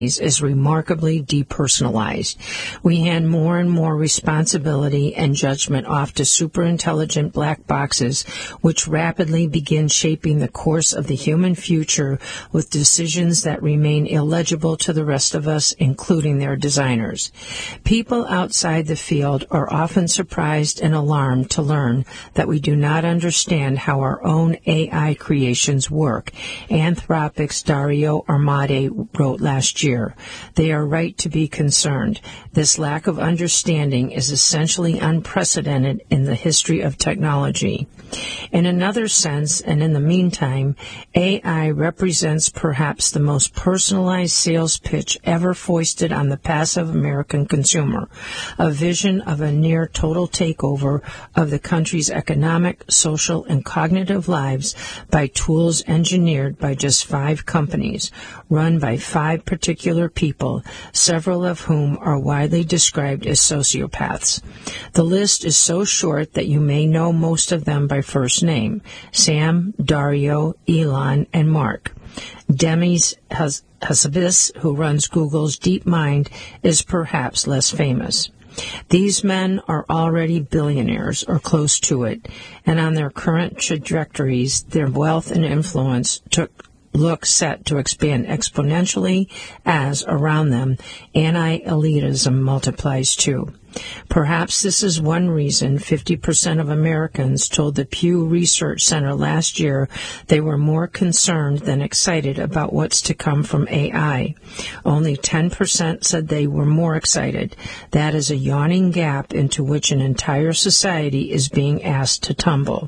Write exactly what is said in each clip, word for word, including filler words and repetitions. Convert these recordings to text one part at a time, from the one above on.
is remarkably depersonalized. We hand more and more responsibility and judgment off to superintelligent black boxes, which rapidly begin shaping the course of the human future with decisions that remain illegible to the rest of us, including their designers. People outside the field are often surprised and alarmed to learn that we do not understand how our own A I creations work. Anthropic's Dario Amodei wrote last year. They are right to be concerned. This lack of understanding is essentially unprecedented in the history of technology. In another sense, and in the meantime, A I represents perhaps the most personalized sales pitch ever foisted on the passive American consumer, a vision of a near total takeover of the country's economic, social, and cognitive lives by tools engineered by just five companies, run by five particular people, several of whom are widely described as sociopaths. The list is so short that you may know most of them by first name: Sam, Dario, Elon, and Mark. Demis Hassabis, who runs Google's DeepMind, is perhaps less famous. These men are already billionaires or close to it, and on their current trajectories, their wealth and influence took look set to expand exponentially as, around them, anti-elitism multiplies too. Perhaps this is one reason fifty percent of Americans told the Pew Research Center last year they were more concerned than excited about what's to come from A I. Only ten percent said they were more excited. That is a yawning gap into which an entire society is being asked to tumble.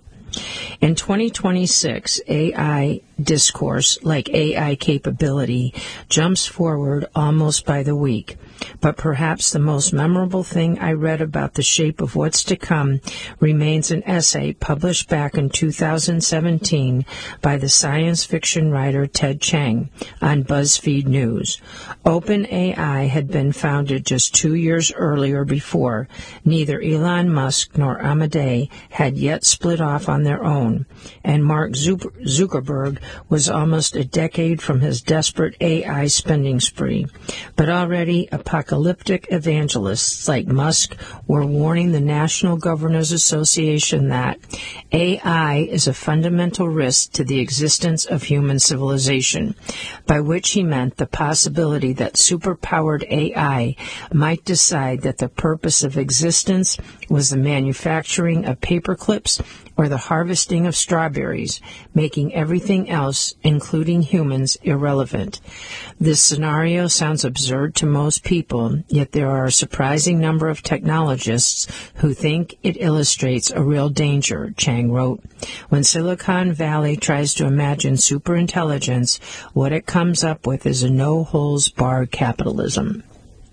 In twenty twenty-six, A I discourse, like A I capability, jumps forward almost by the week. But perhaps the most memorable thing I read about the shape of what's to come remains an essay published back in two thousand seventeen by the science fiction writer Ted Chiang on BuzzFeed News. OpenAI had been founded just two years earlier before. Neither Elon Musk nor Amodei had yet split off on their own, and Mark Zuckerberg was almost a decade from his desperate A I spending spree. But already apocalyptic evangelists like Musk were warning the National Governors Association that A I is a fundamental risk to the existence of human civilization, by which he meant the possibility that superpowered A I might decide that the purpose of existence was the manufacturing of paperclips or the harvesting of strawberries, making everything else, including humans, irrelevant. This scenario sounds absurd to most people, yet there are a surprising number of technologists who think it illustrates a real danger, Chiang wrote. When Silicon Valley tries to imagine superintelligence, what it comes up with is a no-holds-barred capitalism.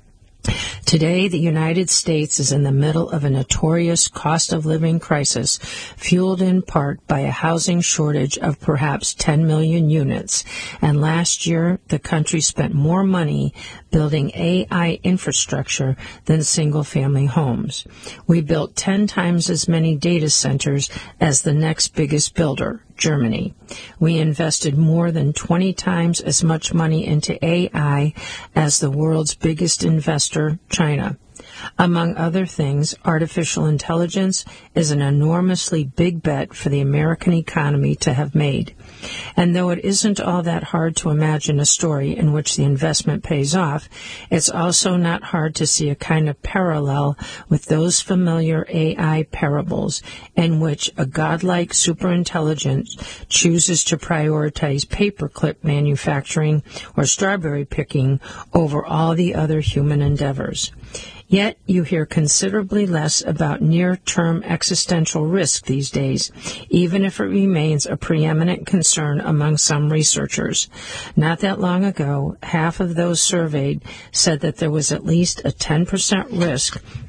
Today, the United States is in the middle of a notorious cost-of-living crisis, fueled in part by a housing shortage of perhaps ten million units. And last year, the country spent more money building A I infrastructure than single-family homes. We built ten times as many data centers as the next biggest builder, Germany. We invested more than twenty times as much money into A I as the world's biggest investor, China. Among other things, artificial intelligence is an enormously big bet for the American economy to have made. And though it isn't all that hard to imagine a story in which the investment pays off, it's also not hard to see a kind of parallel with those familiar A I parables in which a godlike superintelligence chooses to prioritize paperclip manufacturing or strawberry picking over all the other human endeavors. Yet you hear considerably less about near-term existential risk these days, even if it remains a preeminent concern among some researchers. Not that long ago, half of those surveyed said that there was at least a ten percent risk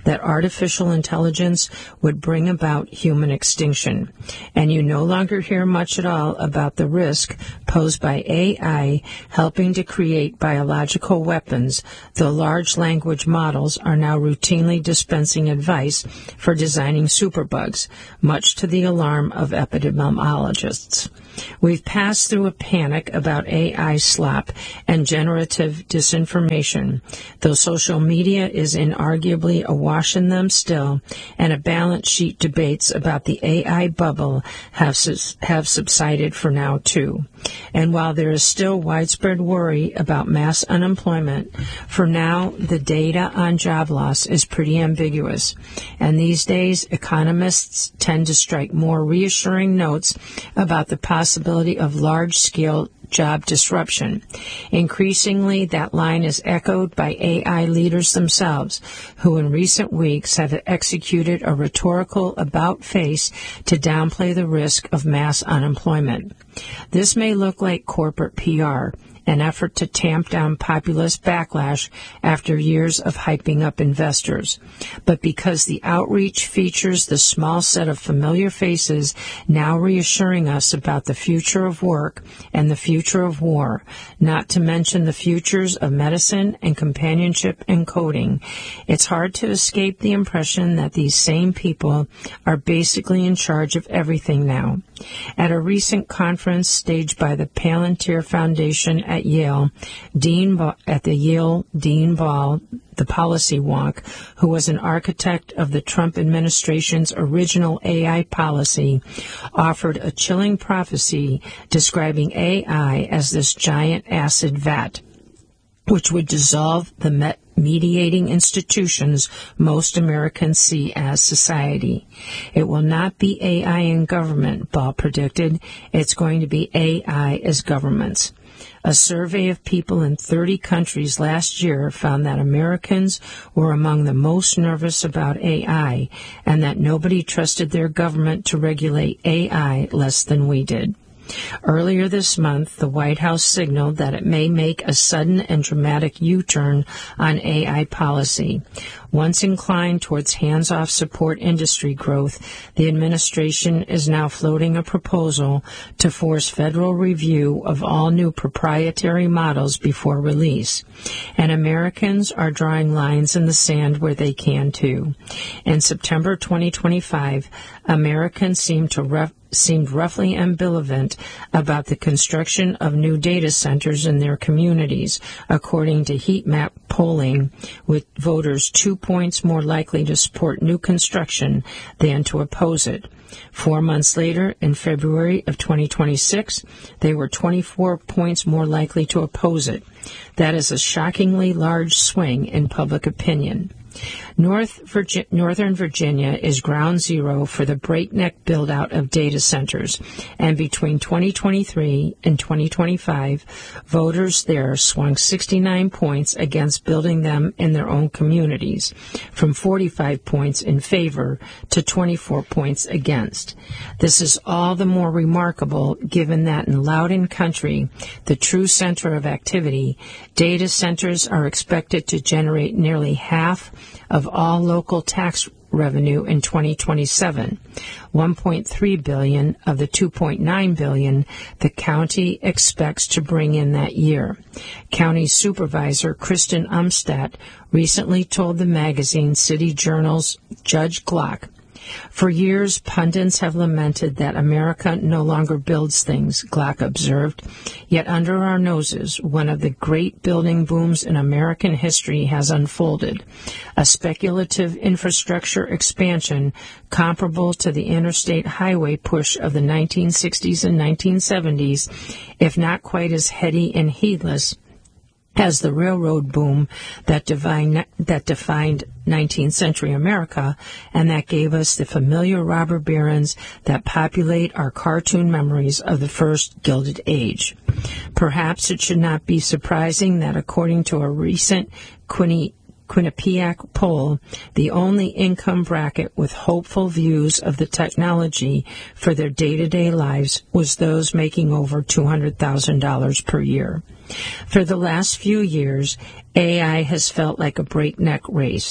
that artificial intelligence would bring about human extinction. And you no longer hear much at all about the risk posed by A I helping to create biological weapons, though large language models are now routinely dispensing advice for designing superbugs, much to the alarm of epidemiologists. We've passed through a panic about A I slop and generative disinformation, though social media is inarguably awash in them still, and a balance sheet debates about the A I bubble have, sus- have subsided for now, too. And while there is still widespread worry about mass unemployment, for now the data on job loss is pretty ambiguous. And these days, economists tend to strike more reassuring notes about the possibility of large-scale job disruption. Increasingly, that line is echoed by A I leaders themselves, who in recent weeks have executed a rhetorical about-face to downplay the risk of mass unemployment. This may look like corporate P R, an effort to tamp down populist backlash after years of hyping up investors. But because the outreach features the small set of familiar faces now reassuring us about the future of work and the future of war, not to mention the futures of medicine and companionship and coding, it's hard to escape the impression that these same people are basically in charge of everything now. At a recent conference staged by the Palantir Foundation at Yale, Dean ba- at the Yale Dean Ball, the policy wonk, who was an architect of the Trump administration's original A I policy, offered a chilling prophecy describing A I as this giant acid vat, which would dissolve the met- mediating institutions most Americans see as society. It will not be A I in government, Ball predicted. It's going to be A I as governments. A survey of people in thirty countries last year found that Americans were among the most nervous about A I, and that nobody trusted their government to regulate A I less than we did. Earlier this month, the White House signaled that it may make a sudden and dramatic U-turn on A I policy. Once inclined towards hands-off support industry growth, the administration is now floating a proposal to force federal review of all new proprietary models before release. And Americans are drawing lines in the sand where they can, too. In September twenty twenty-five, Americans seemed to ref- seemed roughly ambivalent about the construction of new data centers in their communities, according to heat map polling, with voters two points more likely to support new construction than to oppose it. Four months later, in February of twenty twenty-six, they were twenty-four points more likely to oppose it. That is a shockingly large swing in public opinion. North Virgi- Northern Virginia is ground zero for the breakneck build-out of data centers, and between twenty twenty-three and twenty twenty-five, voters there swung sixty-nine points against building them in their own communities, from forty-five points in favor to twenty-four points against. This is all the more remarkable given that in Loudoun Country, the true center of activity, data centers are expected to generate nearly half of all local tax revenue in twenty twenty-seven, one point three billion dollars of the two point nine billion dollars the county expects to bring in that year. County Supervisor Kristen Umstattd recently told the magazine City Journal's Judge Glock, "For years, pundits have lamented that America no longer builds things," Glock observed. "Yet under our noses, one of the great building booms in American history has unfolded. A speculative infrastructure expansion comparable to the interstate highway push of the nineteen sixties and nineteen seventies, if not quite as heady and heedless as the railroad boom that defined, that defined nineteenth century America, and that gave us the familiar robber barons that populate our cartoon memories of the first Gilded Age. Perhaps it should not be surprising that according to a recent Quinny Quinnipiac poll, the only income bracket with hopeful views of the technology for their day-to-day lives was those making over two hundred thousand dollars per year. For the last few years, A I has felt like a breakneck race.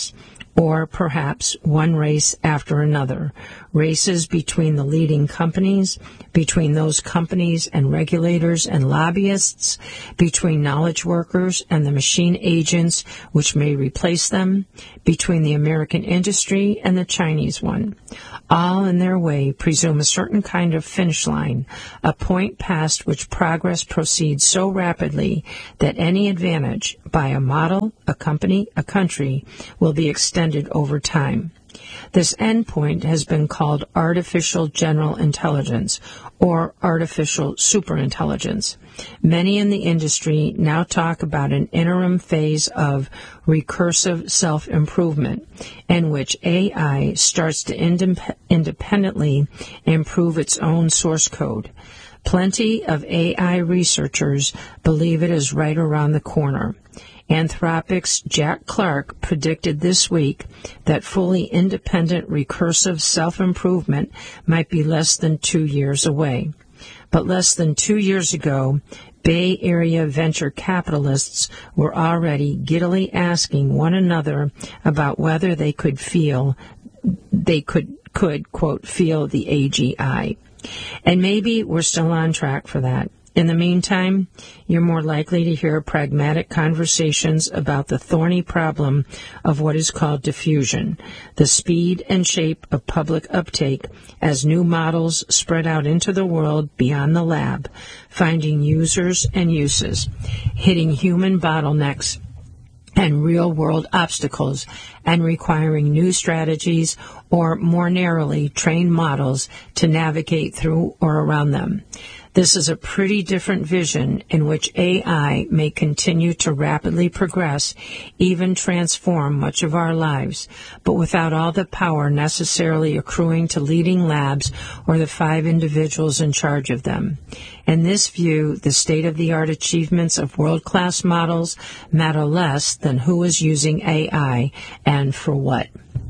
or perhaps one race after another, races between the leading companies, between those companies and regulators and lobbyists, between knowledge workers and the machine agents which may replace them, between the American industry and the Chinese one. All in their way presume a certain kind of finish line, a point past which progress proceeds so rapidly that any advantage by a model, a company, a country will be extended over time. This endpoint has been called artificial general intelligence or artificial superintelligence. Many in the industry now talk about an interim phase of recursive self-improvement in which A I starts to indep- independently improve its own source code. Plenty of A I researchers believe it is right around the corner. Anthropic's Jack Clark predicted this week that fully independent recursive self-improvement might be less than two years away. But less than two years ago, Bay Area venture capitalists were already giddily asking one another about whether they could feel, they could, could, quote, feel the A G I. And maybe we're still on track for that. In the meantime, you're more likely to hear pragmatic conversations about the thorny problem of what is called diffusion, the speed and shape of public uptake as new models spread out into the world beyond the lab, finding users and uses, hitting human bottlenecks and real-world obstacles, and requiring new strategies or, more narrowly, trained models to navigate through or around them. This is a pretty different vision in which A I may continue to rapidly progress, even transform much of our lives, but without all the power necessarily accruing to leading labs or the five individuals in charge of them. In this view, the state-of-the-art achievements of world-class models matter less than who is using A I and for what.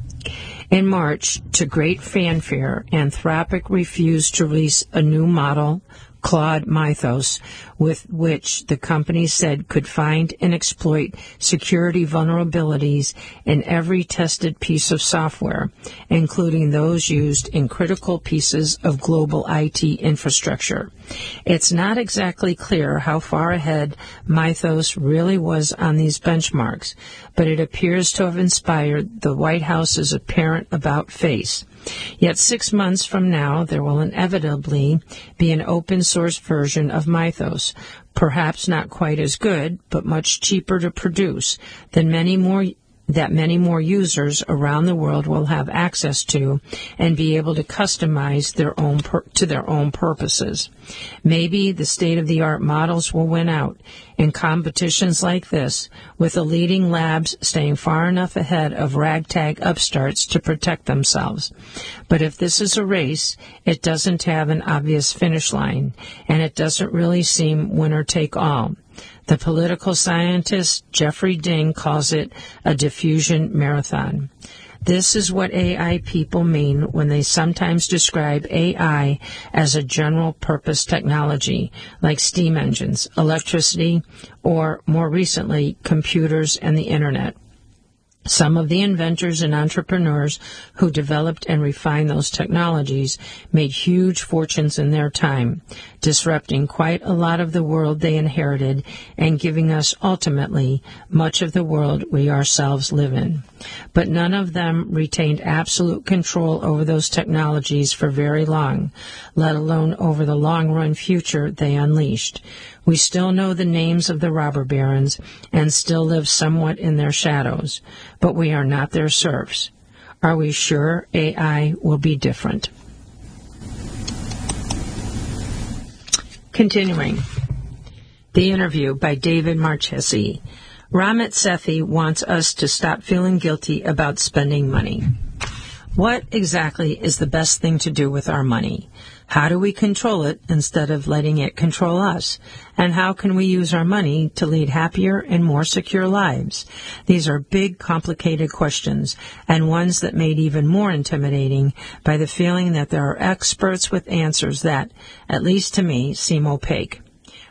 In March, to great fanfare, Anthropic refused to release a new model, Claude Mythos, with which the company said could find and exploit security vulnerabilities in every tested piece of software, including those used in critical pieces of global I T infrastructure. It's not exactly clear how far ahead Mythos really was on these benchmarks, but it appears to have inspired the White House's apparent about-face. Yet six months from now, there will inevitably be an open-source version of Mythos, perhaps not quite as good, but much cheaper to produce than many more that many more users around the world will have access to and be able to customize their own pur- to their own purposes. Maybe the state-of-the-art models will win out in competitions like this, with the leading labs staying far enough ahead of ragtag upstarts to protect themselves. But if this is a race, it doesn't have an obvious finish line, and it doesn't really seem winner-take-all. The political scientist Jeffrey Ding calls it a diffusion marathon. This is what A I people mean when they sometimes describe A I as a general-purpose technology, like steam engines, electricity, or, more recently, computers and the Internet. Some of the inventors and entrepreneurs who developed and refined those technologies made huge fortunes in their time, disrupting quite a lot of the world they inherited and giving us, ultimately, much of the world we ourselves live in. But none of them retained absolute control over those technologies for very long, let alone over the long-run future they unleashed. We still know the names of the robber barons and still live somewhat in their shadows, but we are not their serfs. Are we sure A I will be different? Continuing. The interview by David Marchesi. Ramit Sethi wants us to stop feeling guilty about spending money. What exactly is the best thing to do with our money? How do we control it instead of letting it control us? And how can we use our money to lead happier and more secure lives? These are big, complicated questions, and ones that made even more intimidating by the feeling that there are experts with answers that, at least to me, seem opaque.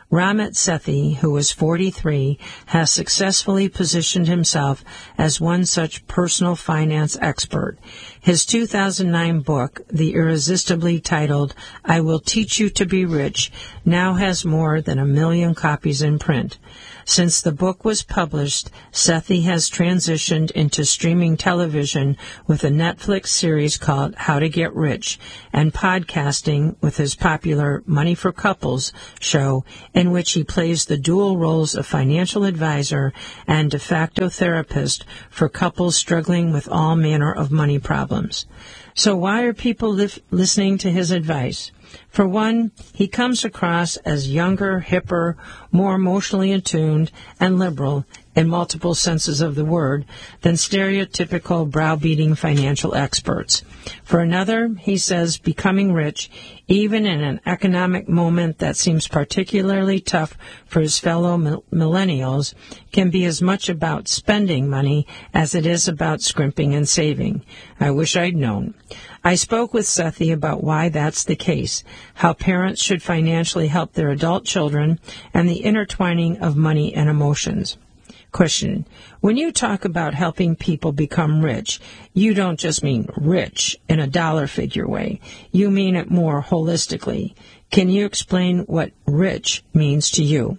Ramit Sethi, who is forty-three, has successfully positioned himself as one such personal finance expert. His two thousand nine book, the irresistibly titled I Will Teach You to Be Rich, now has more than a million copies in print. Since the book was published, Sethi has transitioned into streaming television with a Netflix series called How to Get Rich and podcasting with his popular Money for Couples show, in which he plays the dual roles of financial advisor and de facto therapist for couples struggling with all manner of money problems. So why are people li- listening to his advice? For one, he comes across as younger, hipper, more emotionally attuned, and liberal, in multiple senses of the word, than stereotypical browbeating financial experts. For another, he says becoming rich, even in an economic moment that seems particularly tough for his fellow millennials, can be as much about spending money as it is about scrimping and saving. I wish I'd known. I spoke with Sethi about why that's the case, how parents should financially help their adult children, and the intertwining of money and emotions. Question. When you talk about helping people become rich, you don't just mean rich in a dollar figure way. You mean it more holistically. Can you explain what rich means to you?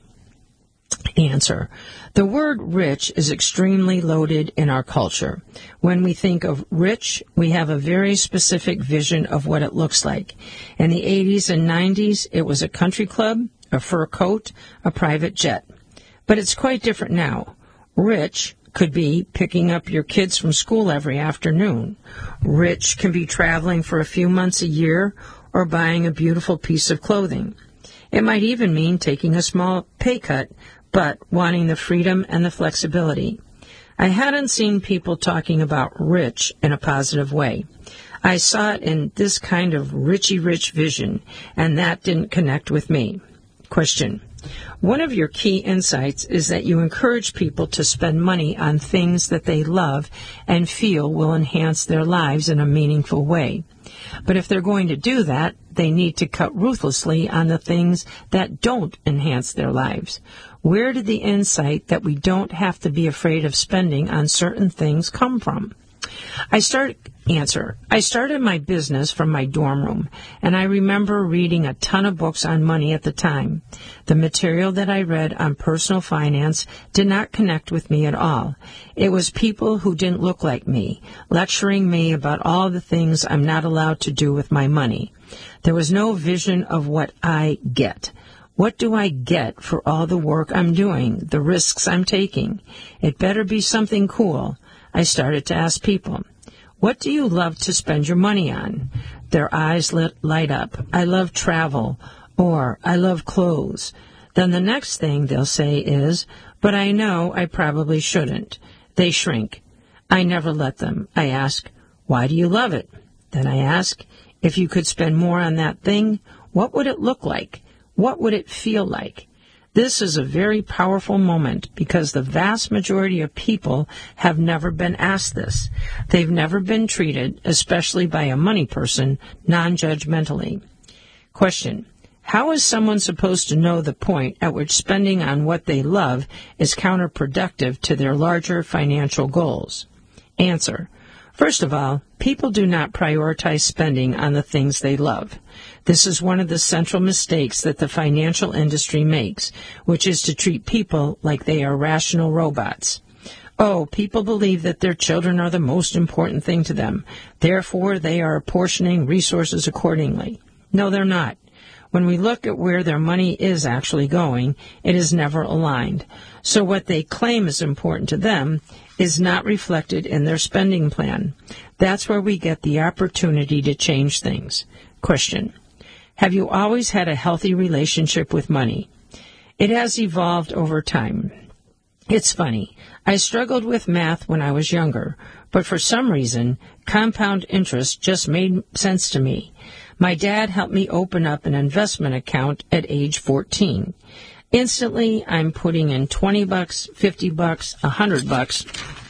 Answer. The word rich is extremely loaded in our culture. When we think of rich, we have a very specific vision of what it looks like. In the eighties and nineties, it was a country club, a fur coat, a private jet. But it's quite different now. Rich could be picking up your kids from school every afternoon. Rich can be traveling for a few months a year or buying a beautiful piece of clothing. It might even mean taking a small pay cut, but wanting the freedom and the flexibility. I hadn't seen people talking about rich in a positive way. I saw it in this kind of richy-rich vision, and that didn't connect with me. Question. One of your key insights is that you encourage people to spend money on things that they love and feel will enhance their lives in a meaningful way. But if they're going to do that, they need to cut ruthlessly on the things that don't enhance their lives. Where did the insight that we don't have to be afraid of spending on certain things come from? I started, answer, I started my business from my dorm room, and I remember reading a ton of books on money at the time. The material that I read on personal finance did not connect with me at all. It was people who didn't look like me, lecturing me about all the things I'm not allowed to do with my money. There was no vision of what I get. What do I get for all the work I'm doing, the risks I'm taking? It better be something cool. I started to ask people, what do you love to spend your money on? Their eyes lit, light up. I love travel, or I love clothes. Then the next thing they'll say is, but I know I probably shouldn't. They shrink. I never let them. I ask, why do you love it? Then I ask, if you could spend more on that thing, what would it look like? What would it feel like? This is a very powerful moment because the vast majority of people have never been asked this. They've never been treated, especially by a money person, non-judgmentally. Question. How is someone supposed to know the point at which spending on what they love is counterproductive to their larger financial goals? Answer. First of all, people do not prioritize spending on the things they love. This is one of the central mistakes that the financial industry makes, which is to treat people like they are rational robots. Oh, people believe that their children are the most important thing to them. Therefore, they are apportioning resources accordingly. No, they're not. When we look at where their money is actually going, it is never aligned. So what they claim is important to them is not reflected in their spending plan. That's where we get the opportunity to change things. Question. Have you always had a healthy relationship with money? It has evolved over time. It's funny. I struggled with math when I was younger, but for some reason, compound interest just made sense to me. My dad helped me open up an investment account at age fourteen. Instantly, I'm putting in twenty bucks, fifty bucks, one hundred bucks,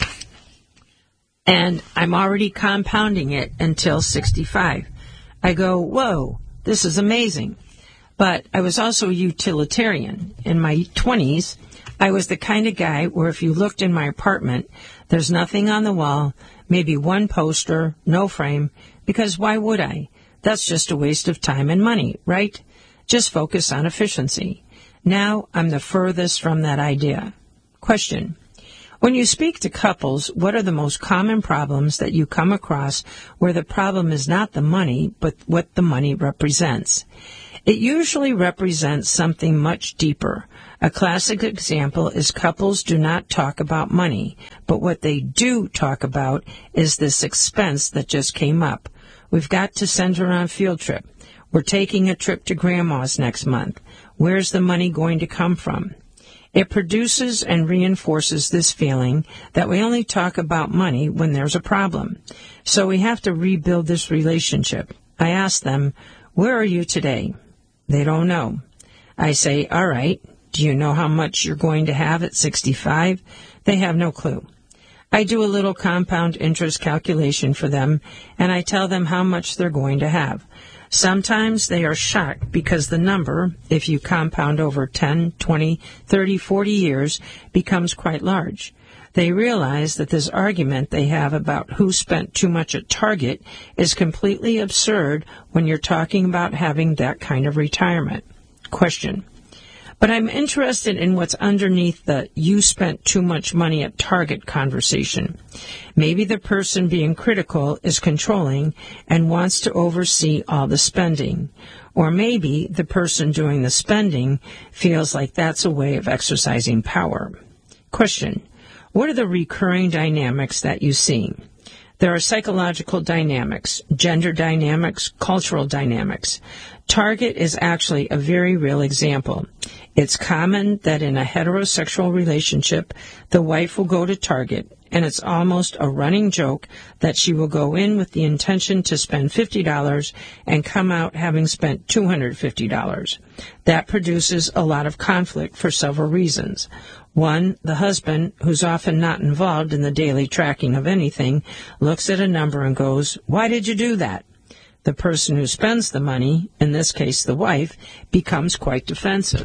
and I'm already compounding it until sixty-five. I go, whoa, this is amazing. But I was also a utilitarian. In my twenties, I was the kind of guy where if you looked in my apartment, there's nothing on the wall, maybe one poster, no frame, because why would I? That's just a waste of time and money, right? Just focus on efficiency. Now I'm the furthest from that idea. Question. When you speak to couples, what are the most common problems that you come across where the problem is not the money, but what the money represents? It usually represents something much deeper. A classic example is couples do not talk about money, but what they do talk about is this expense that just came up. We've got to send her on a field trip. We're taking a trip to Grandma's next month. Where's the money going to come from? It produces and reinforces this feeling that we only talk about money when there's a problem. So we have to rebuild this relationship. I ask them, where are you today? They don't know. I say, all right, do you know how much you're going to have at sixty-five? They have no clue. I do a little compound interest calculation for them, and I tell them how much they're going to have. Sometimes they are shocked because the number, if you compound over ten, twenty, thirty, forty years, becomes quite large. They realize that this argument they have about who spent too much at Target is completely absurd when you're talking about having that kind of retirement. Question. But I'm interested in what's underneath the you spent too much money at Target conversation. Maybe the person being critical is controlling and wants to oversee all the spending. Or maybe the person doing the spending feels like that's a way of exercising power. Question. What are the recurring dynamics that you see? There are psychological dynamics, gender dynamics, cultural dynamics. Target is actually a very real example. It's common that in a heterosexual relationship, the wife will go to Target, and it's almost a running joke that she will go in with the intention to spend fifty dollars and come out having spent two hundred fifty dollars. That produces a lot of conflict for several reasons. One, the husband, who's often not involved in the daily tracking of anything, looks at a number and goes, "Why did you do that?" The person who spends the money, in this case the wife, becomes quite defensive.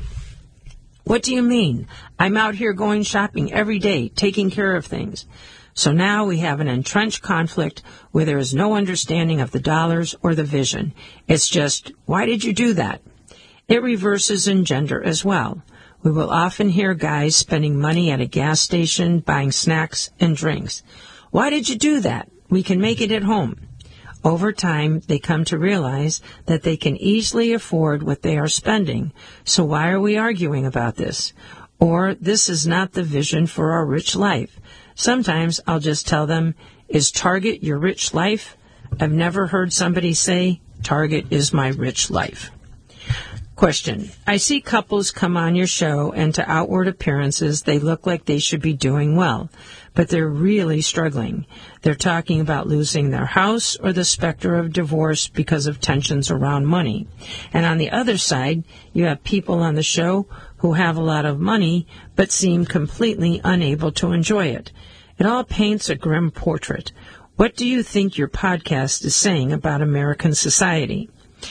"What do you mean? I'm out here going shopping every day, taking care of things." So now we have an entrenched conflict where there is no understanding of the dollars or the vision. It's just, "Why did you do that?" It reverses in gender as well. We will often hear guys spending money at a gas station, buying snacks and drinks. "Why did you do that? We can make it at home." Over time, they come to realize that they can easily afford what they are spending. So why are we arguing about this? Or this is not the vision for our rich life. Sometimes I'll just tell them, "Is Target your rich life?" I've never heard somebody say, "Target is my rich life." Question. I see couples come on your show, and to outward appearances, they look like they should be doing well, but they're really struggling. They're talking about losing their house or the specter of divorce because of tensions around money. And on the other side, you have people on the show who have a lot of money, but seem completely unable to enjoy it. It all paints a grim portrait. What do you think your podcast is saying about American society?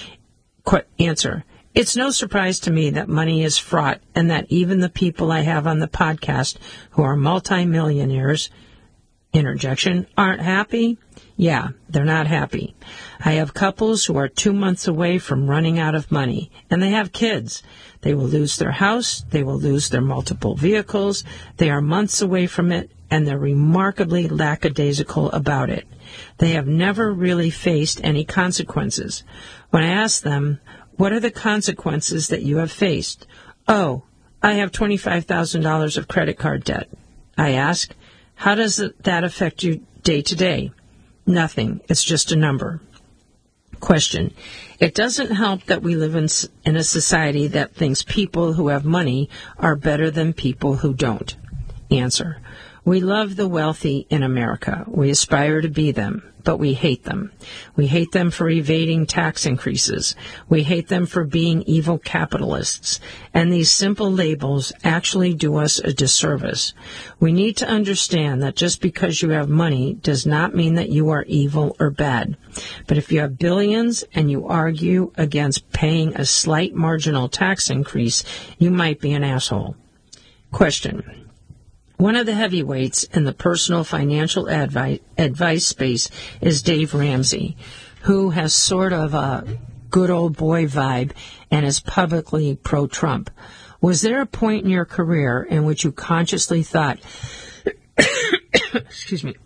Qu- answer. It's no surprise to me that money is fraught and that even the people I have on the podcast who are multimillionaires, interjection, aren't happy. Yeah, they're not happy. I have couples who are two months away from running out of money, and they have kids. They will lose their house. They will lose their multiple vehicles. They are months away from it, and they're remarkably lackadaisical about it. They have never really faced any consequences. When I ask them, "What are the consequences that you have faced?" "Oh, I have twenty-five thousand dollars of credit card debt." I ask, "How does that affect you day to day?" "Nothing. It's just a number." Question. It doesn't help that we live in, in a society that thinks people who have money are better than people who don't. Answer. We love the wealthy in America. We aspire to be them, but we hate them. We hate them for evading tax increases. We hate them for being evil capitalists. And these simple labels actually do us a disservice. We need to understand that just because you have money does not mean that you are evil or bad. But if you have billions and you argue against paying a slight marginal tax increase, you might be an asshole. Question. One of the heavyweights in the personal financial advice, advice space is Dave Ramsey, who has sort of a good old boy vibe and is publicly pro-Trump. Was there a point in your career in which you consciously thought, excuse me,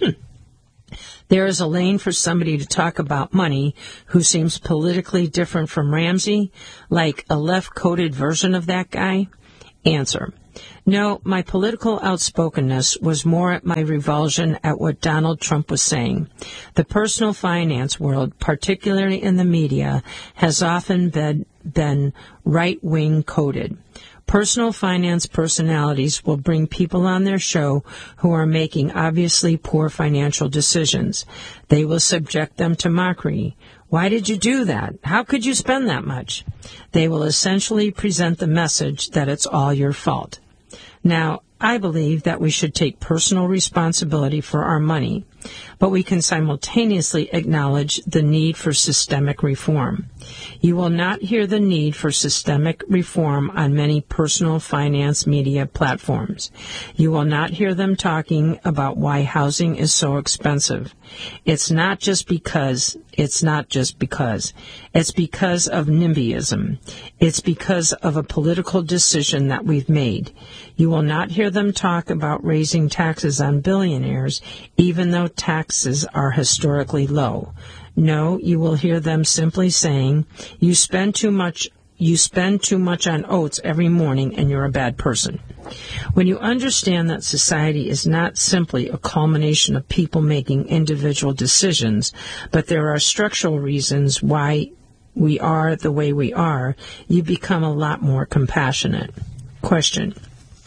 there is a lane for somebody to talk about money who seems politically different from Ramsey, like a left-coded version of that guy? Answer. No, my political outspokenness was more at my revulsion at what Donald Trump was saying. The personal finance world, particularly in the media, has often been, been right-wing coded. Personal finance personalities will bring people on their show who are making obviously poor financial decisions. They will subject them to mockery. Why did you do that? How could you spend that much? They will essentially present the message that it's all your fault. Now, I believe that we should take personal responsibility for our money, but we can simultaneously acknowledge the need for systemic reform. You will not hear the need for systemic reform on many personal finance media platforms. You will not hear them talking about why housing is so expensive. It's not just because, it's not just because. It's because of NIMBYism. It's because of a political decision that we've made. You will not hear them talk about raising taxes on billionaires, even though taxes are historically low. No, you will hear them simply saying, you spend too much you spend too much on oats every morning and you're a bad person. When you understand that society is not simply a culmination of people making individual decisions, but there are structural reasons why we are the way we are, you become a lot more compassionate. Question.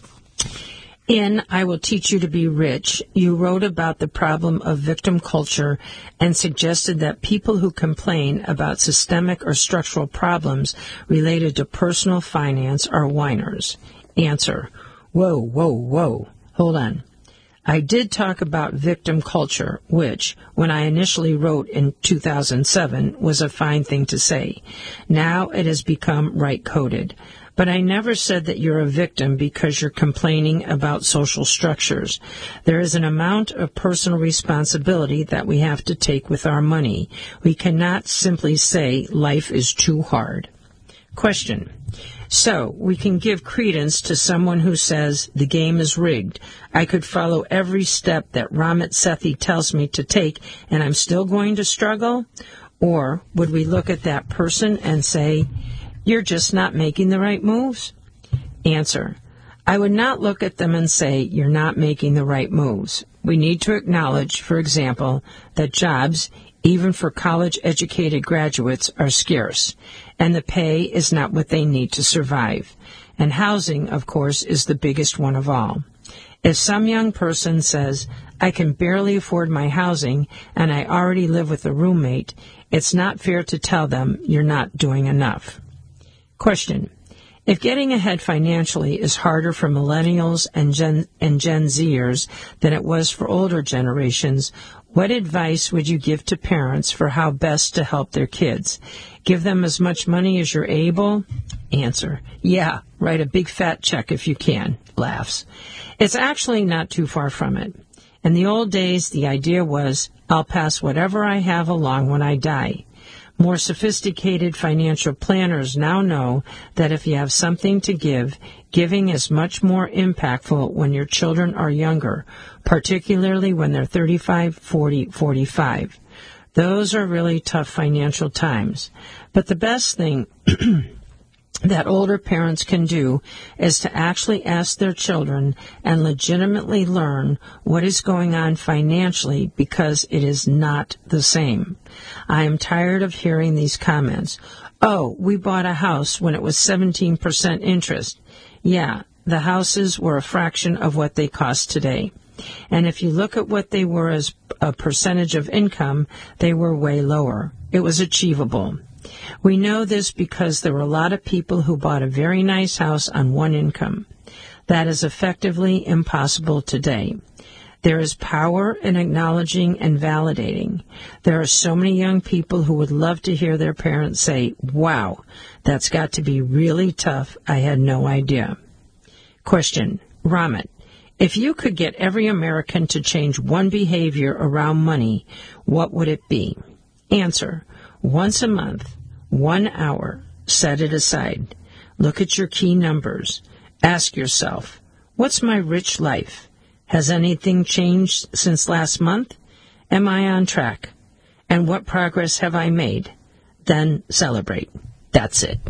In I Will Teach You to Be Rich, you wrote about the problem of victim culture and suggested that people who complain about systemic or structural problems related to personal finance are whiners. Answer. Whoa, whoa, whoa. Hold on. I did talk about victim culture, which, when I initially wrote in two thousand seven, was a fine thing to say. Now it has become right-coded. But I never said that you're a victim because you're complaining about social structures. There is an amount of personal responsibility that we have to take with our money. We cannot simply say life is too hard. Question. So, we can give credence to someone who says the game is rigged. I could follow every step that Ramit Sethi tells me to take, and I'm still going to struggle? Or would we look at that person and say, you're just not making the right moves? Answer. I would not look at them and say, you're not making the right moves. We need to acknowledge, for example, that jobs, even for college-educated graduates, are scarce, and the pay is not what they need to survive. And housing, of course, is the biggest one of all. If some young person says, I can barely afford my housing, and I already live with a roommate, it's not fair to tell them you're not doing enough. Question. If getting ahead financially is harder for millennials and Gen, and Gen Zers than it was for older generations, what advice would you give to parents for how best to help their kids? Give them as much money as you're able? Answer. Yeah, write a big fat check if you can. Laughs. It's actually not too far from it. In the old days, the idea was, I'll pass whatever I have along when I die. More sophisticated financial planners now know that if you have something to give, giving is much more impactful when your children are younger, particularly when they're thirty-five, forty, forty-five. Those are really tough financial times. But the best thing that older parents can do is to actually ask their children and legitimately learn what is going on financially, because it is not the same. I am tired of hearing these comments. Oh, we bought a house when it was seventeen percent interest. Yeah, the houses were a fraction of what they cost today. And if you look at what they were as a percentage of income, they were way lower. It was achievable. We know this because there were a lot of people who bought a very nice house on one income. That is effectively impossible today. There is power in acknowledging and validating. There are so many young people who would love to hear their parents say, "Wow, that's got to be really tough. I had no idea." Question. Ramit, if you could get every American to change one behavior around money, what would it be? Answer. Once a month, one hour, set it aside. Look at your key numbers. Ask yourself, what's my rich life? Has anything changed since last month? Am I on track? And what progress have I made? Then celebrate. That's it.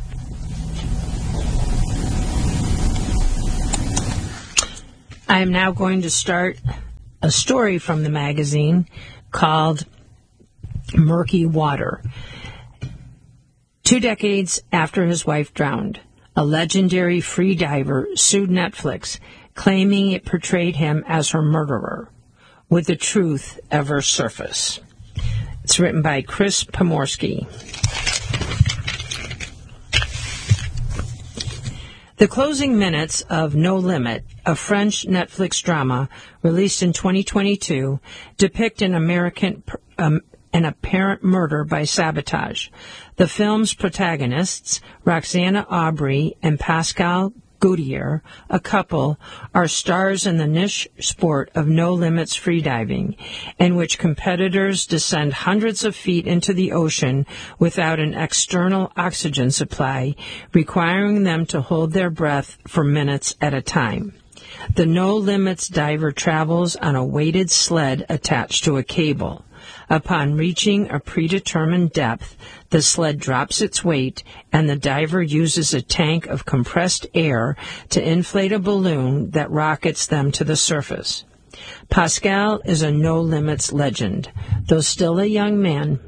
I am now going to start a story from the magazine called Murky Water. Two decades after his wife drowned, a legendary free diver sued Netflix, claiming it portrayed him as her murderer. Would the truth ever surface? It's written by Chris Pomorsky. The closing minutes of No Limit, a French Netflix drama released in twenty twenty-two, depict an American um, an apparent murder by sabotage. The film's protagonists, Roxana Aubrey and Pascal Goutier, a couple, are stars in the niche sport of no limits freediving, in which competitors descend hundreds of feet into the ocean without an external oxygen supply, requiring them to hold their breath for minutes at a time. The no limits diver travels on a weighted sled attached to a cable. Upon reaching a predetermined depth, the sled drops its weight, and the diver uses a tank of compressed air to inflate a balloon that rockets them to the surface. Pascal is a no-limits legend. Though still a young man,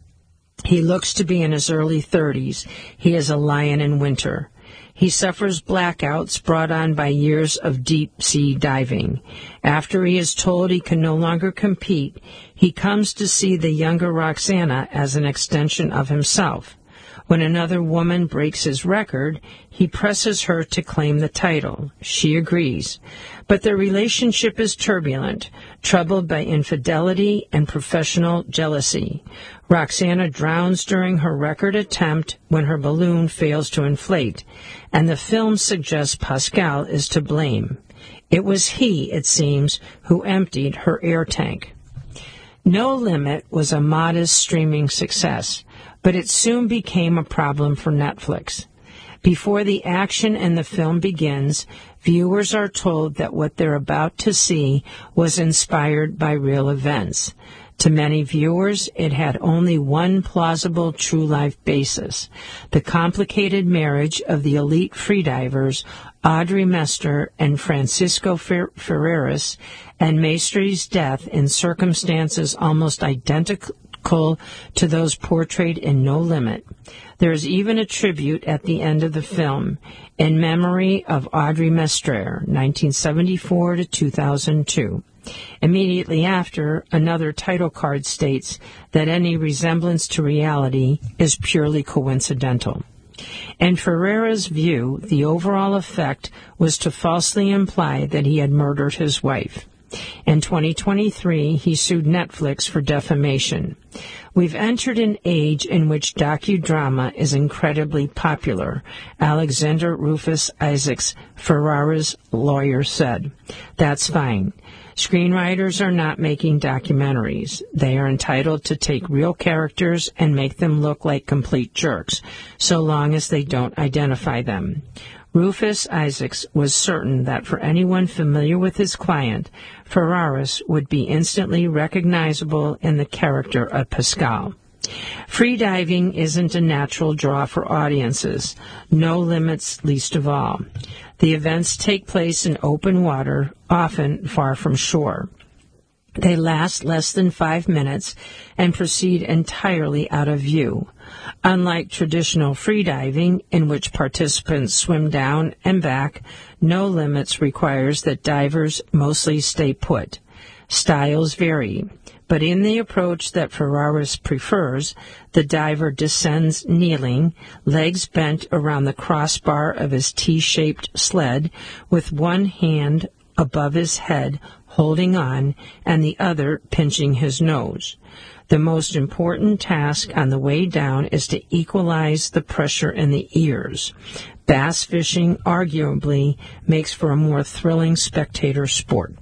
he looks to be in his early thirties. He is a lion in winter. He suffers blackouts brought on by years of deep-sea diving. After he is told he can no longer compete, he comes to see the younger Roxana as an extension of himself. When another woman breaks his record, he presses her to claim the title. She agrees. But their relationship is turbulent, troubled by infidelity and professional jealousy. Roxana drowns during her record attempt when her balloon fails to inflate, and the film suggests Pascal is to blame. It was he, it seems, who emptied her air tank. No Limit was a modest streaming success, but it soon became a problem for Netflix. Before the action in the film begins, viewers are told that what they're about to see was inspired by real events. To many viewers, it had only one plausible true-life basis: the complicated marriage of the elite freedivers Audrey Mester and Francisco Fer- Ferreras, and Maestre's death in circumstances almost identical to those portrayed in No Limit. There is even a tribute at the end of the film, in memory of Audrey Mestre, nineteen seventy-four to two thousand two. Immediately after, another title card states that any resemblance to reality is purely coincidental. In Ferreira's view, the overall effect was to falsely imply that he had murdered his wife. In twenty twenty-three, he sued Netflix for defamation. We've entered an age in which docudrama is incredibly popular, Alexander Rufus Isaacs, Ferreira's lawyer, said. That's fine. Screenwriters are not making documentaries. They are entitled to take real characters and make them look like complete jerks, so long as they don't identify them. Rufus Isaacs was certain that for anyone familiar with his client, Ferreras would be instantly recognizable in the character of Pascal. Freediving isn't a natural draw for audiences, No Limits least of all. The events take place in open water, often far from shore. They last less than five minutes and proceed entirely out of view. Unlike traditional freediving, in which participants swim down and back, No Limits requires that divers mostly stay put. Styles vary, but in the approach that Ferraris prefers, the diver descends kneeling, legs bent around the crossbar of his T-shaped sled, with one hand above his head holding on, and the other pinching his nose. The most important task on the way down is to equalize the pressure in the ears. Bass fishing arguably makes for a more thrilling spectator sport.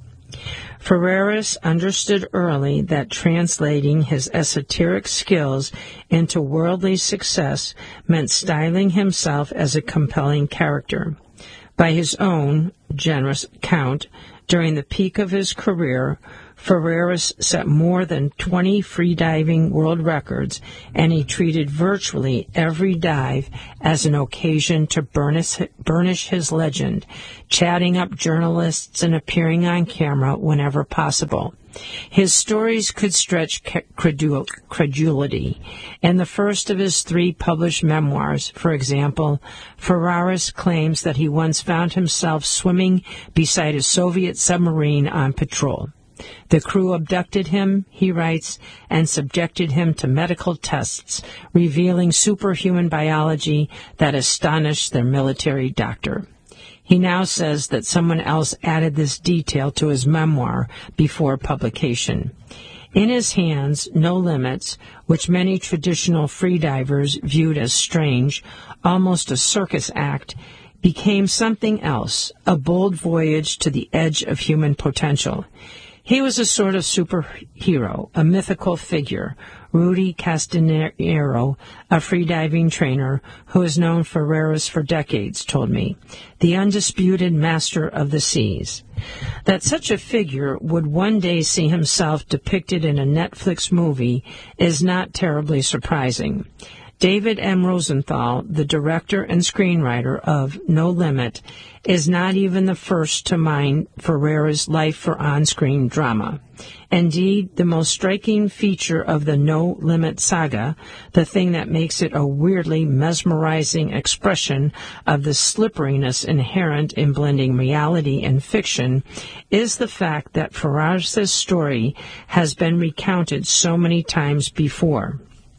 Ferraris understood early that translating his esoteric skills into worldly success meant styling himself as a compelling character. By his own generous count, during the peak of his career, Ferraris set more than twenty freediving world records, and he treated virtually every dive as an occasion to burnish, burnish his legend, chatting up journalists and appearing on camera whenever possible. His stories could stretch credul- credulity. In the first of his three published memoirs, for example, Ferraris claims that he once found himself swimming beside a Soviet submarine on patrol. The crew abducted him, he writes, and subjected him to medical tests, revealing superhuman biology that astonished their military doctor. He now says that someone else added this detail to his memoir before publication. In his hands, No Limits, which many traditional freedivers viewed as strange, almost a circus act, became something else, a bold voyage to the edge of human potential. He was a sort of superhero, a mythical figure. Rudy Castanero, a freediving trainer who has known Ferraris for decades, told me, the undisputed master of the seas. That such a figure would one day see himself depicted in a Netflix movie is not terribly surprising. David M. Rosenthal, the director and screenwriter of No Limit, is not even the first to mine Ferraris' life for on-screen drama. Indeed, the most striking feature of the No Limit saga, the thing that makes it a weirdly mesmerizing expression of the slipperiness inherent in blending reality and fiction, is the fact that Ferraris' story has been recounted so many times before.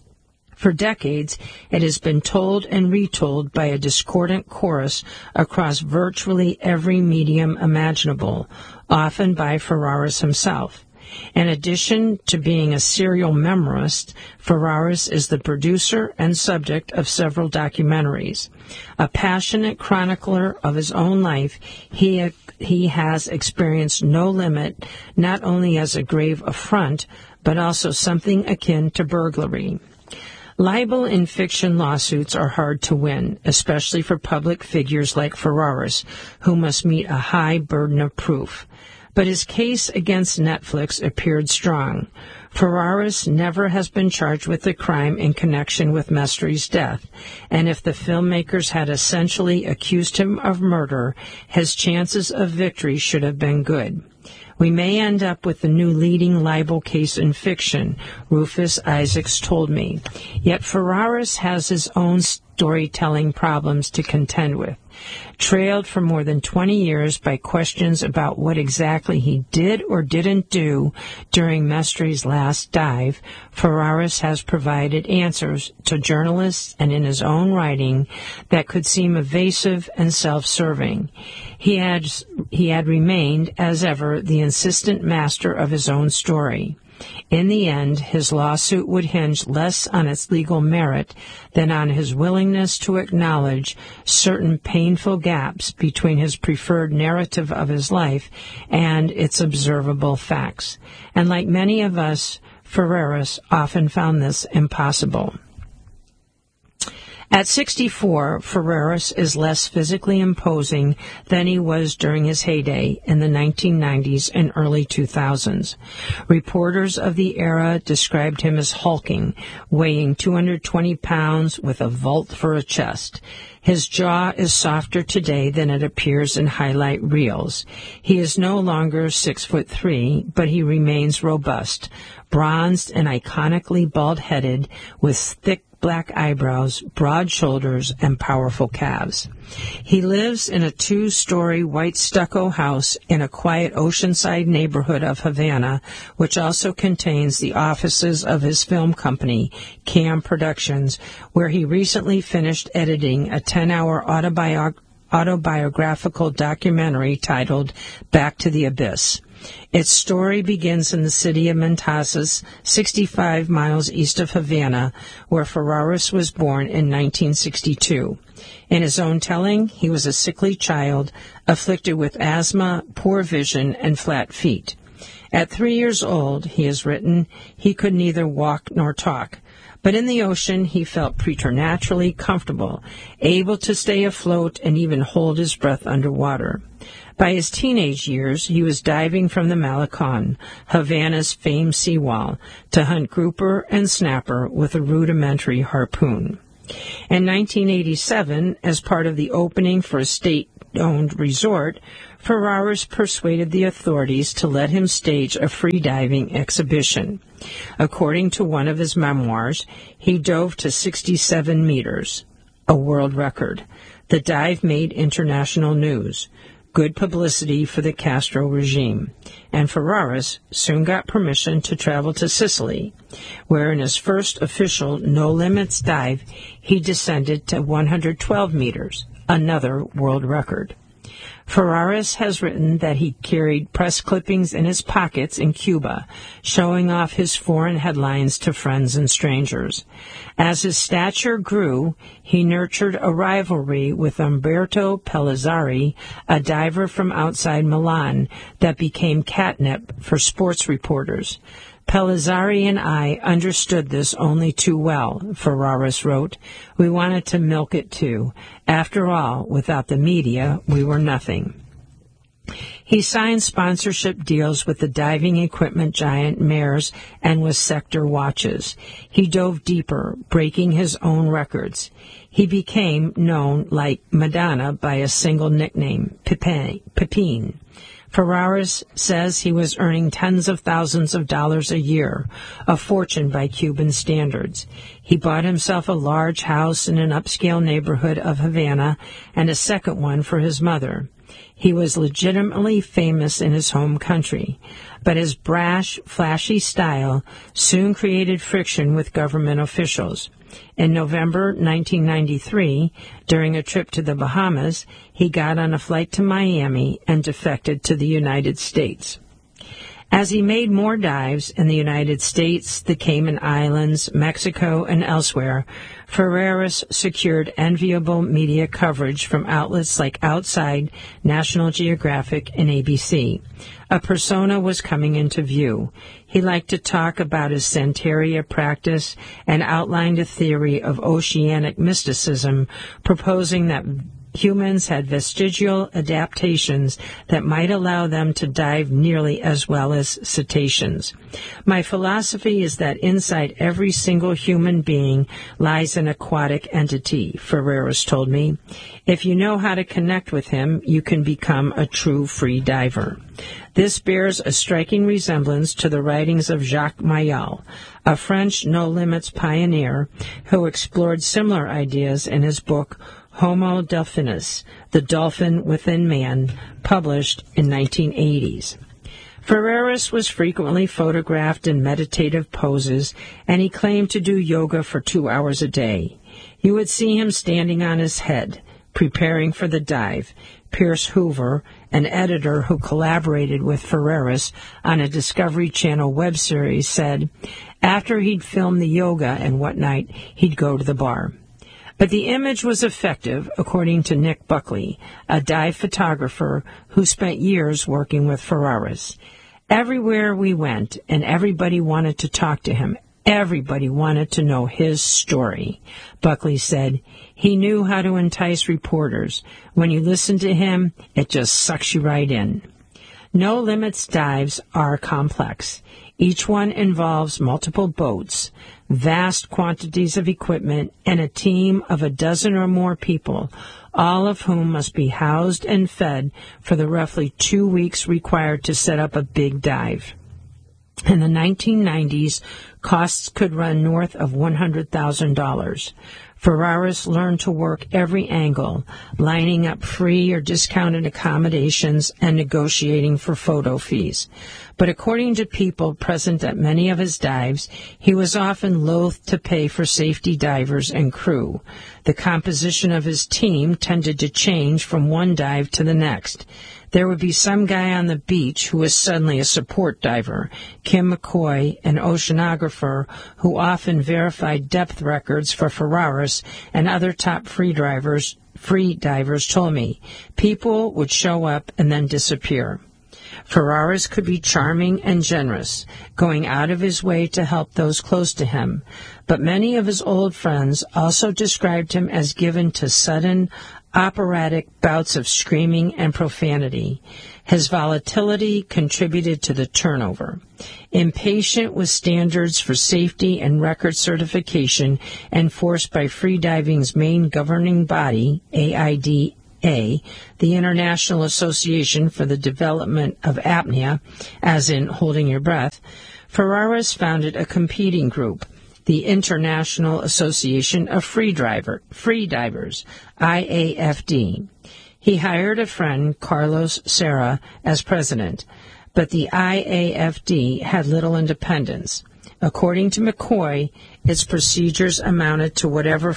For decades, it has been told and retold by a discordant chorus across virtually every medium imaginable, often by Ferraris himself. In addition to being a serial memoirist, Ferraris is the producer and subject of several documentaries. A passionate chronicler of his own life, he, he has experienced No Limit not only as a grave affront, but also something akin to burglary. Libel in fiction lawsuits are hard to win, especially for public figures like Ferraris, who must meet a high burden of proof. But his case against Netflix appeared strong. Ferraris never has been charged with a crime in connection with Mestry's death, and if the filmmakers had essentially accused him of murder, his chances of victory should have been good. We may end up with the new leading libel case in fiction, Rufus Isaacs told me. Yet Ferraris has his own storytelling problems to contend with. Trailed for more than twenty years by questions about what exactly he did or didn't do during Mestry's last dive, Ferraris has provided answers to journalists and in his own writing that could seem evasive and self-serving. He had, he had remained, as ever, the insistent master of his own story. In the end, his lawsuit would hinge less on its legal merit than on his willingness to acknowledge certain painful gaps between his preferred narrative of his life and its observable facts. And like many of us, Ferraris often found this impossible. At sixty-four, Ferraris is less physically imposing than he was during his heyday in the nineteen nineties and early two thousands. Reporters of the era described him as hulking, weighing two hundred twenty pounds with a vault for a chest. His jaw is softer today than it appears in highlight reels. He is no longer six foot three, but he remains robust, bronzed and iconically bald-headed, with thick black eyebrows, broad shoulders, and powerful calves. He lives in a two-story white stucco house in a quiet oceanside neighborhood of Havana, which also contains the offices of his film company, Cam Productions, where he recently finished editing a ten-hour autobiog- autobiographical documentary titled Back to the Abyss. Its story begins in the city of Matanzas, sixty-five miles east of Havana, where Ferraris was born in nineteen sixty-two. In his own telling, he was a sickly child, afflicted with asthma, poor vision, and flat feet. At three years old, he has written, he could neither walk nor talk. But in the ocean, he felt preternaturally comfortable, able to stay afloat and even hold his breath underwater. By his teenage years, he was diving from the Malecon, Havana's famed seawall, to hunt grouper and snapper with a rudimentary harpoon. In nineteen eighty-seven, as part of the opening for a state-owned resort, Ferraris persuaded the authorities to let him stage a free-diving exhibition. According to one of his memoirs, he dove to sixty-seven meters, a world record. The dive made international news. Good publicity for the Castro regime, and Ferraris soon got permission to travel to Sicily, where in his first official no-limits dive, he descended to one hundred twelve meters, another world record. Ferraris has written that he carried press clippings in his pockets in Cuba, showing off his foreign headlines to friends and strangers. As his stature grew, he nurtured a rivalry with Umberto Pellizzari, a diver from outside Milan, that became catnip for sports reporters. Pellizzari and I understood this only too well, Ferraris wrote. We wanted to milk it too. After all, without the media, we were nothing. He signed sponsorship deals with the diving equipment giant Maersk and with Sector watches. He dove deeper, breaking his own records. He became known like Madonna by a single nickname, Pepin. Ferraris says he was earning tens of thousands of dollars a year, a fortune by Cuban standards. He bought himself a large house in an upscale neighborhood of Havana and a second one for his mother. He was legitimately famous in his home country, but his brash, flashy style soon created friction with government officials. In November nineteen ninety-three, during a trip to the Bahamas, he got on a flight to Miami and defected to the United States. As he made more dives in the United States, the Cayman Islands, Mexico, and elsewhere, Ferraris secured enviable media coverage from outlets like Outside, National Geographic, and A B C. A persona was coming into view. He liked to talk about his Santeria practice and outlined a theory of oceanic mysticism, proposing that humans had vestigial adaptations that might allow them to dive nearly as well as cetaceans. My philosophy is that inside every single human being lies an aquatic entity, Ferraris told me. If you know how to connect with him, you can become a true free diver. This bears a striking resemblance to the writings of Jacques Mayol, a French no-limits pioneer who explored similar ideas in his book Homo Delphinus, The Dolphin Within Man, published in nineteen eighties. Ferraris was frequently photographed in meditative poses, and he claimed to do yoga for two hours a day. You would see him standing on his head, preparing for the dive. Pierce Hoover, an editor who collaborated with Ferraris on a Discovery Channel web series, said, after he'd filmed the yoga and whatnot, he'd go to the bar. But the image was effective, according to Nick Buckley, a dive photographer who spent years working with Ferraris. Everywhere we went, and everybody wanted to talk to him. Everybody wanted to know his story. Buckley said, he knew how to entice reporters. When you listen to him, it just sucks you right in. No Limits dives are complex. Each one involves multiple boats, vast quantities of equipment, and a team of a dozen or more people, all of whom must be housed and fed for the roughly two weeks required to set up a big dive. In the nineteen nineties, costs could run north of one hundred thousand dollars. Ferraris learned to work every angle, lining up free or discounted accommodations and negotiating for photo fees. But according to people present at many of his dives, he was often loath to pay for safety divers and crew. The composition of his team tended to change from one dive to the next. There would be some guy on the beach who was suddenly a support diver. Kim McCoy, an oceanographer who often verified depth records for Ferraris and other top free divers, free divers, told me, people would show up and then disappear. Ferraris could be charming and generous, going out of his way to help those close to him, but many of his old friends also described him as given to sudden, operatic bouts of screaming and profanity. His volatility contributed to the turnover. Impatient with standards for safety and record certification enforced by freediving's main governing body, A I D A, the International Association for the Development of Apnea, as in holding your breath, Ferraris founded a competing group, the International Association of Free Driver, Free Divers, I A F D. He hired a friend, Carlos Serra, as president, but the I A F D had little independence. According to McCoy, its procedures amounted to whatever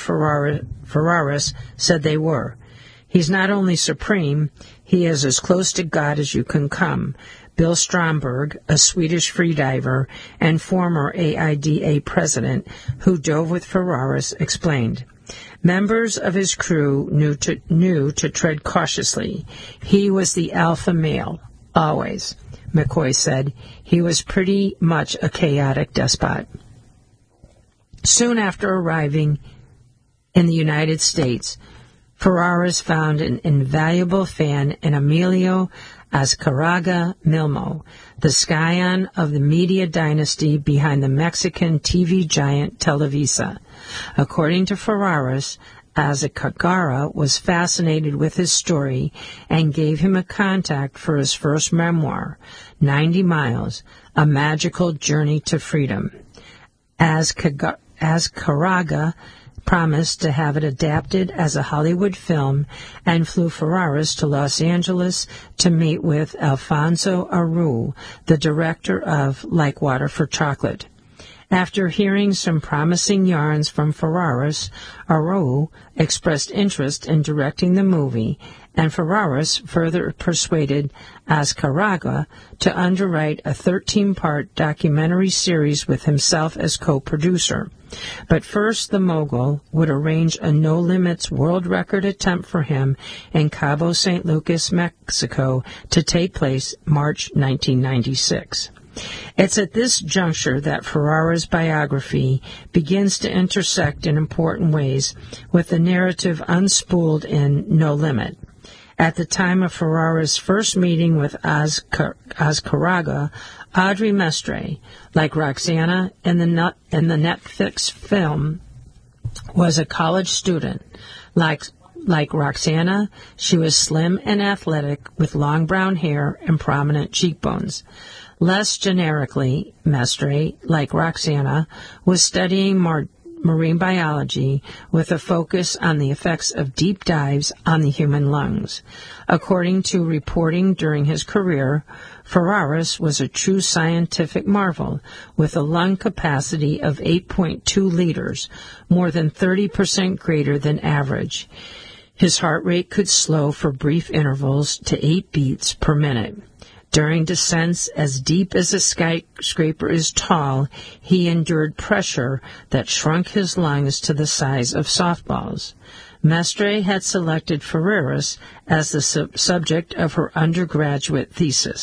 Ferraris said they were. He's not only supreme, he is as close to God as you can come. Bill Stromberg, a Swedish freediver and former A I D A president who dove with Ferraris, explained. Members of his crew knew to, knew to tread cautiously. He was the alpha male, always. McCoy said he was pretty much a chaotic despot. Soon after arriving in the United States, Ferraris found an invaluable fan in Emilio Azcárraga Milmo, the scion of the media dynasty behind the Mexican T V giant Televisa. According to Ferraris, Azcárraga was fascinated with his story and gave him a contact for his first memoir, ninety miles, A Magical Journey to Freedom. Azcárraga promised to have it adapted as a Hollywood film and flew Ferraris to Los Angeles to meet with Alfonso Arau, the director of Like Water for Chocolate. After hearing some promising yarns from Ferraris, Arau expressed interest in directing the movie, and Ferraris further persuaded Azcárraga to underwrite a thirteen-part documentary series with himself as co-producer. But first, the mogul would arrange a No Limits world record attempt for him in Cabo San Lucas, Mexico, to take place March nineteen ninety-six. It's at this juncture that Ferraris' biography begins to intersect in important ways with the narrative unspooled in No Limit. At the time of Ferraris' first meeting with Azcárraga, Audrey Mestre, like Roxana in the, in the Netflix film, was a college student. Like, like Roxana, she was slim and athletic with long brown hair and prominent cheekbones. Less generically, Mestre, like Roxana, was studying mar- marine biology with a focus on the effects of deep dives on the human lungs. According to reporting during his career, Ferraris was a true scientific marvel with a lung capacity of eight point two liters, more than thirty percent greater than average. His heart rate could slow for brief intervals to eight beats per minute. During descents as deep as a skyscraper is tall, he endured pressure that shrunk his lungs to the size of softballs. Mestre had selected Ferraris as the sub- subject of her undergraduate thesis.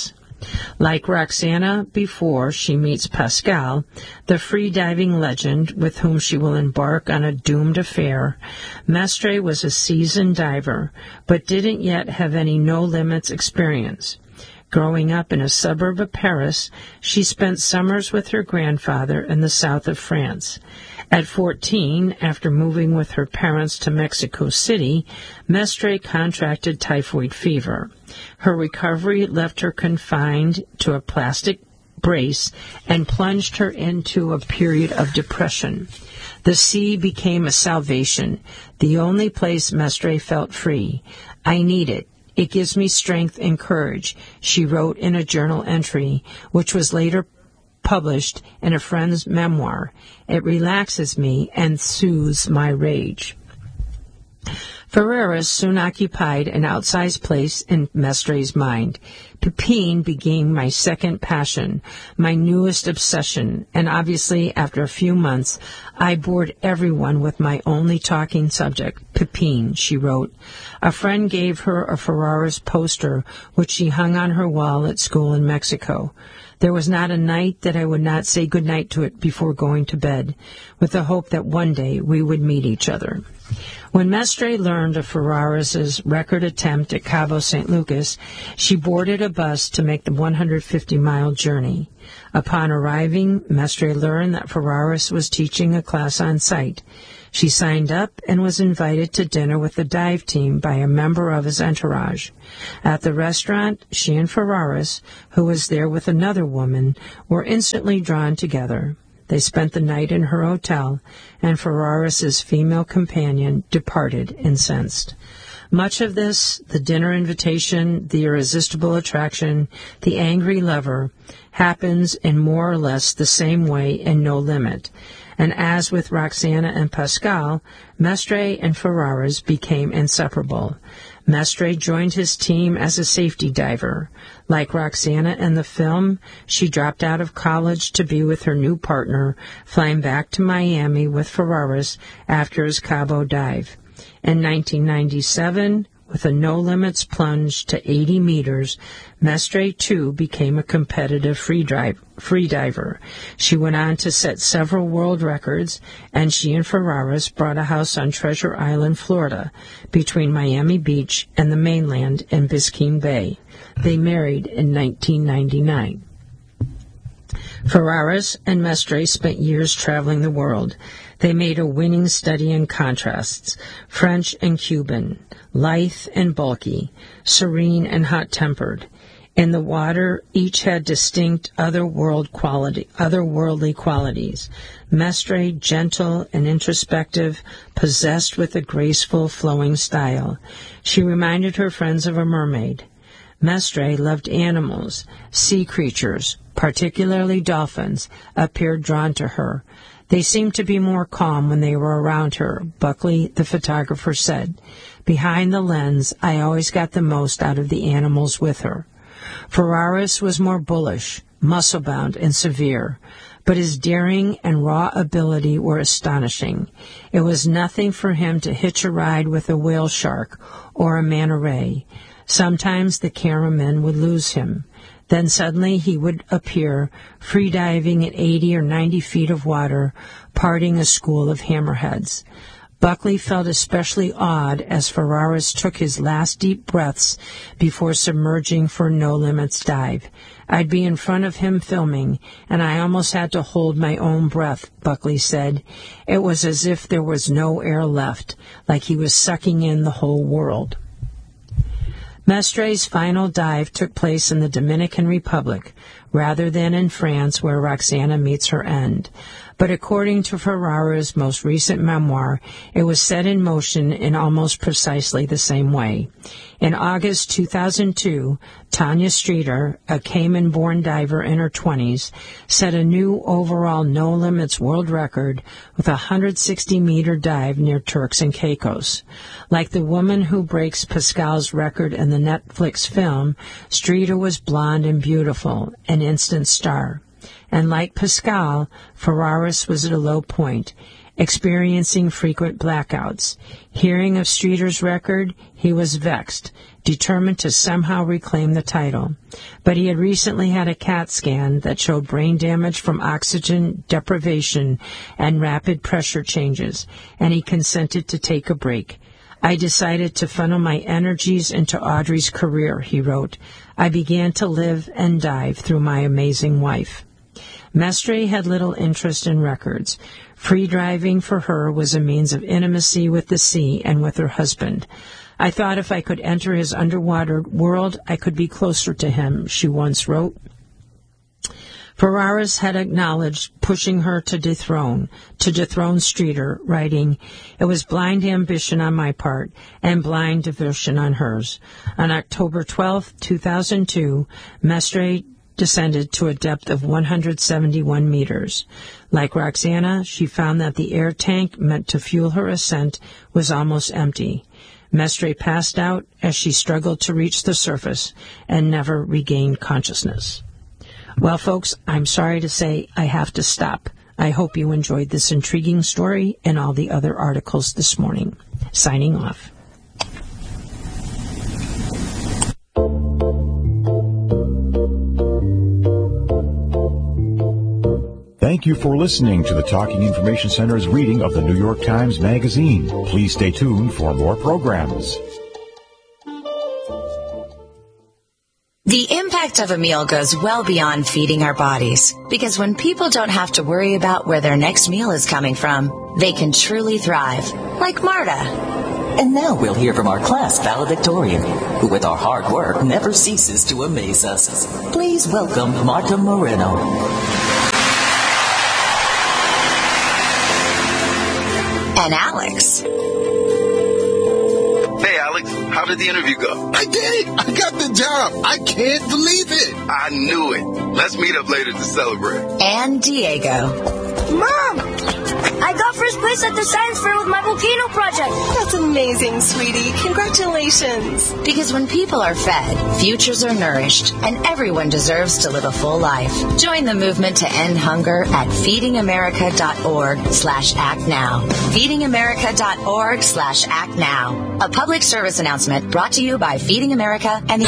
Like Roxana before she meets Pascal, the free-diving legend with whom she will embark on a doomed affair, Mestre was a seasoned diver, but didn't yet have any no-limits experience. Growing up in a suburb of Paris, she spent summers with her grandfather in the south of France. At fourteen, after moving with her parents to Mexico City, Mestre contracted typhoid fever. Her recovery left her confined to a plastic brace and plunged her into a period of depression. The sea became a salvation, the only place Mestre felt free. I need it. It gives me strength and courage, she wrote in a journal entry, which was later published in a friend's memoir. It relaxes me and soothes my rage. Ferraris soon occupied an outsized place in Mestre's mind. Pepin became my second passion, my newest obsession, and obviously after a few months, I bored everyone with my only talking subject, Pepin, she wrote. A friend gave her a Ferraris poster, which she hung on her wall at school in Mexico. There was not a night that I would not say goodnight to it before going to bed, with the hope that one day we would meet each other. When Mestre learned of Ferraris's record attempt at Cabo Saint Lucas, she boarded a bus to make the one hundred fifty mile journey. Upon arriving, Mestre learned that Ferraris was teaching a class on site. She signed up and was invited to dinner with the dive team by a member of his entourage. At the restaurant, she and Ferraris, who was there with another woman, were instantly drawn together. They spent the night in her hotel, and Ferraris's female companion departed incensed. Much of this, the dinner invitation, the irresistible attraction, the angry lover, happens in more or less the same way in No Limit. And as with Roxana and Pascal, Mestre and Ferraris became inseparable. Mestre joined his team as a safety diver. Like Roxana in the film, she dropped out of college to be with her new partner, flying back to Miami with Ferraris after his Cabo dive. In nineteen ninety-seven, with a no-limits plunge to eighty meters, Mestre, too, became a competitive free, drive, free diver. She went on to set several world records, and she and Ferraris bought a house on Treasure Island, Florida, between Miami Beach and the mainland in Biscayne Bay. They married in nineteen ninety-nine. Ferraris and Mestre spent years traveling the world. They made a winning study in contrasts, French and Cuban, lithe and bulky, serene and hot-tempered. In the water, each had distinct other-world quality, otherworldly qualities. Mestre, gentle and introspective, possessed with a graceful, flowing style. She reminded her friends of a mermaid. Mestre loved animals. Sea creatures, particularly dolphins, appeared drawn to her. They seemed to be more calm when they were around her, Buckley, the photographer, said. Behind the lens, I always got the most out of the animals with her. Ferraris was more bullish, muscle-bound, and severe, but his daring and raw ability were astonishing. It was nothing for him to hitch a ride with a whale shark or a manta ray. Sometimes the cameraman would lose him. Then suddenly he would appear, free-diving at eighty or ninety feet of water, parting a school of hammerheads. Buckley felt especially awed as Ferraris took his last deep breaths before submerging for a no-limits dive. I'd be in front of him filming, and I almost had to hold my own breath, Buckley said. It was as if there was no air left, like he was sucking in the whole world. Mestre's final dive took place in the Dominican Republic, rather than in France, where Roxana meets her end. But according to Ferraris' most recent memoir, it was set in motion in almost precisely the same way. In August two thousand two, Tanya Streeter, a Cayman-born diver in her twenties, set a new overall no-limits world record with a one hundred sixty meter dive near Turks and Caicos. Like the woman who breaks Pascal's record in the Netflix film, Streeter was blonde and beautiful, an instant star. And like Pascal, Ferraris was at a low point, experiencing frequent blackouts. Hearing of Streeter's record, he was vexed. determined to somehow reclaim the title. But he had recently had a CAT scan that showed brain damage from oxygen deprivation and rapid pressure changes, and he consented to take a break. I decided to funnel my energies into Audrey's career, he wrote. I began to live and dive through my amazing wife. Mestre had little interest in records. Free driving for her was a means of intimacy with the sea and with her husband. I thought if I could enter his underwater world, I could be closer to him, she once wrote. Ferraris had acknowledged pushing her to dethrone, to dethrone Streeter, writing, "It was blind ambition on my part and blind devotion on hers." On October twelfth, two thousand two, Mestre descended to a depth of one hundred seventy-one meters. Like Roxana, she found that the air tank meant to fuel her ascent was almost empty. Mestre passed out as she struggled to reach the surface and never regained consciousness. Well, folks, I'm sorry to say I have to stop. I hope you enjoyed this intriguing story and all the other articles this morning. Signing off. Thank you for listening to the Talking Information Center's reading of the New York Times Magazine. Please stay tuned for more programs. The impact of a meal goes well beyond feeding our bodies, because when people don't have to worry about where their next meal is coming from, they can truly thrive, like Marta. And now we'll hear from our class valedictorian, who with our hard work never ceases to amaze us. Please welcome Marta Moreno. And Alex. Hey, Alex, how did the interview go? I did it! I got the job! I can't believe it! I knew it. Let's meet up later to celebrate. And Diego. Mom! I got first place at the science fair with my volcano project. That's amazing, sweetie. Congratulations. Because when people are fed, futures are nourished, and everyone deserves to live a full life. Join the movement to end hunger at feedingamerica.org slash act now. feedingamerica.org slash act now. A public service announcement brought to you by Feeding America and the...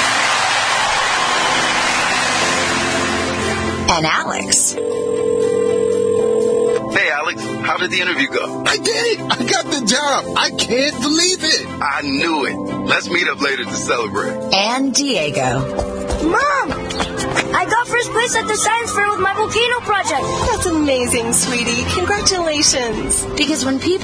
And Alex. Hey, Alex, how did the interview go? I did it! I got the job! I can't believe it! I knew it. Let's meet up later to celebrate. And Diego. Mom! I got first place at the science fair with my volcano project. That's amazing, sweetie. Congratulations. Because when people